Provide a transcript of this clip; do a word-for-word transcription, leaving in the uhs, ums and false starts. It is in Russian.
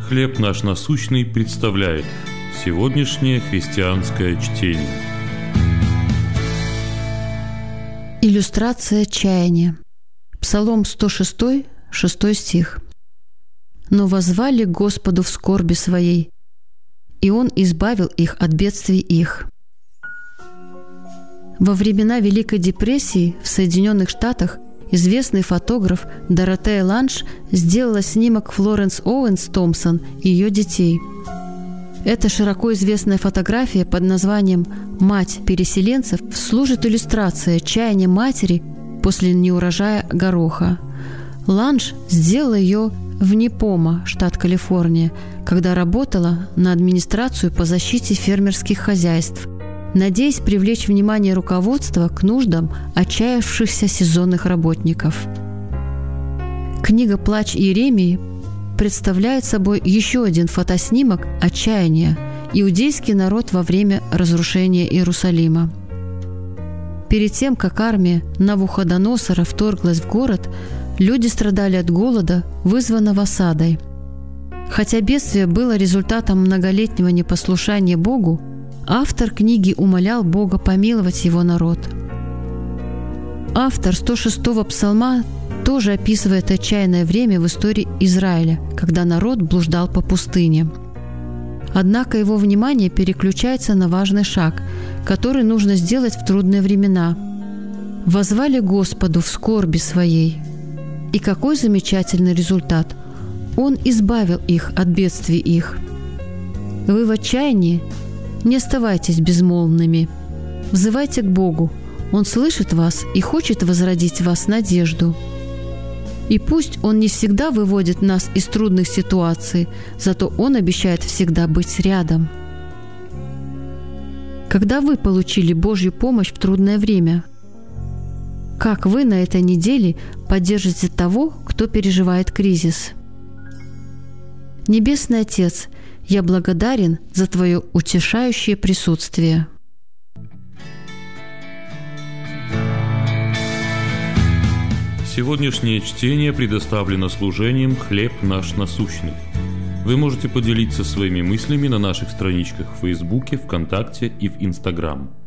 «Хлеб наш насущный» представляет сегодняшнее христианское чтение. Иллюстрация чаяния. Псалом сто шесть, шестой стих. «Но воззвали к Господу в скорби своей, и Он избавил их от бедствий их». Во времена Великой депрессии в Соединенных Штатах известный фотограф Доротея Ланж сделала снимок Флоренс Оуэнс Томпсон и ее детей. Эта широко известная фотография под названием «Мать переселенцев» служит иллюстрацией чаяния матери после неурожая гороха. Ланж сделала ее в Непомо, штат Калифорния, когда работала на администрацию по защите фермерских хозяйств, надеясь привлечь внимание руководства к нуждам отчаявшихся сезонных работников. Книга «Плач Иеремии» представляет собой еще один фотоснимок отчаяния – иудейский народ во время разрушения Иерусалима. Перед тем, как армия Навуходоносора вторглась в город, люди страдали от голода, вызванного осадой. Хотя бедствие было результатом многолетнего непослушания Богу, автор книги умолял Бога помиловать его народ. Автор сто шестого псалма тоже описывает отчаянное время в истории Израиля, когда народ блуждал по пустыне. Однако его внимание переключается на важный шаг, который нужно сделать в трудные времена. «Воззвали Господу в скорби своей». И какой замечательный результат! Он избавил их от бедствий их. Вы в отчаянии? Не оставайтесь безмолвными. Взывайте к Богу. Он слышит вас и хочет возродить в вас надежду. И пусть Он не всегда выводит нас из трудных ситуаций, зато Он обещает всегда быть рядом. Когда вы получили Божью помощь в трудное время? Как вы на этой неделе поддержите того, кто переживает кризис? Небесный Отец, я благодарен за Твое утешающее присутствие. Сегодняшнее чтение предоставлено служением «Хлеб наш насущный». Вы можете поделиться своими мыслями на наших страничках в Фейсбуке, ВКонтакте и в Инстаграм.